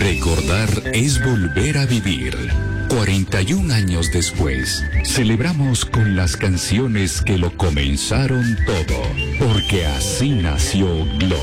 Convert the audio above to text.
Recordar es volver a vivir. 41 años después, celebramos con las canciones que lo comenzaron todo, porque así nació Gloria.